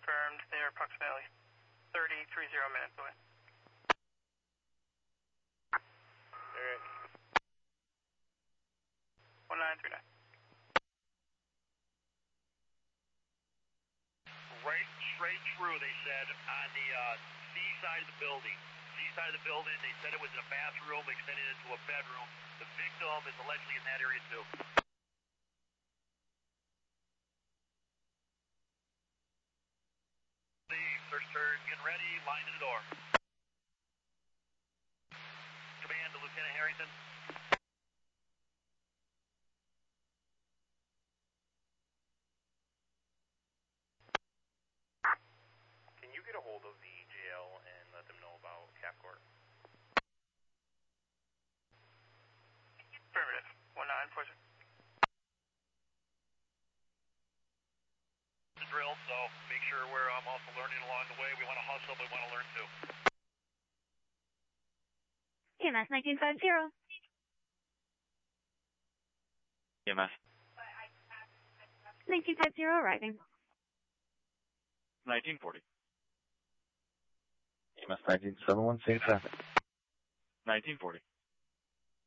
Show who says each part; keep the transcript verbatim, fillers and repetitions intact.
Speaker 1: confirmed. They are approximately thirty, thirty minutes away.
Speaker 2: Alright.
Speaker 1: one nine three nine.
Speaker 3: Right straight through, they said, on the uh, C side of the building. C side of the building, they said it was in a bathroom, extended into a bedroom. The victim is allegedly in that area too. The search turn, getting ready, line to the door. Command to Lieutenant Harrington.
Speaker 2: Can you get a hold of the jail and let them know about Cap Court?
Speaker 1: Affirmative. one nine four zero.
Speaker 3: The drill, so make sure we're um, also learning along the way. We want to hustle, but we want to learn too.
Speaker 4: E M S nineteen fifty.
Speaker 5: E M S.
Speaker 4: nineteen fifty arriving.
Speaker 5: nineteen forty.
Speaker 6: E M S nineteen seventy-one, same traffic.
Speaker 5: nineteen forty.